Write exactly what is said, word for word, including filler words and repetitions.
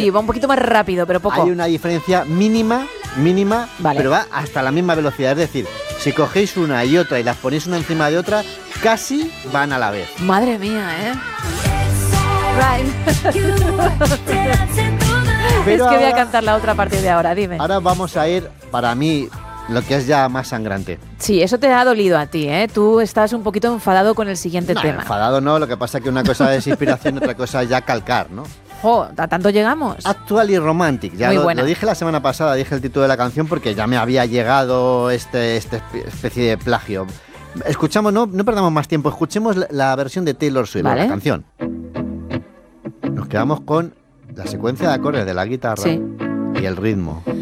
Sí, va un poquito más rápido, pero poco. Hay una diferencia mínima, mínima, vale. pero va hasta la misma velocidad. Es decir, si cogéis una y otra y las ponéis una encima de otra, casi van a la vez. Madre mía, ¿eh? Pero es que voy a ahora, cantar la otra a partir de ahora, dime. Ahora vamos a ir, para mí, lo que es ya más sangrante. Sí, eso te ha dolido a ti, ¿eh? Tú estás un poquito enfadado con el siguiente No, tema. enfadado no, lo que pasa es que una cosa es inspiración y otra cosa es ya calcar, ¿no? Jo, ¿a tanto llegamos? Actual y Romantic. Ya Muy lo, buena. lo dije la semana pasada, dije el título de la canción porque ya me había llegado este, este especie de plagio. Escuchamos, no, no perdamos más tiempo, escuchemos la, la versión de Taylor Swift, ¿Vale? de la canción. Nos quedamos con la secuencia de acordes de la guitarra Sí. y el ritmo.